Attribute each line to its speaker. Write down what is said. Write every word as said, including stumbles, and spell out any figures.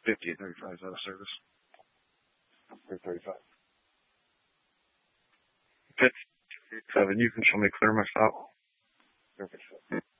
Speaker 1: fifty at thirty-five is out of service.
Speaker 2: Or thirty-five.
Speaker 1: fifty, thirty-seven, you can show me clear my stop.
Speaker 2: Perfect.